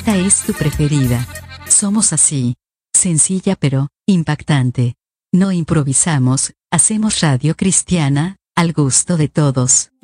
esta es tu preferida. Somos así. Sencilla pero impactante. No improvisamos, hacemos radio cristiana, al gusto de todos.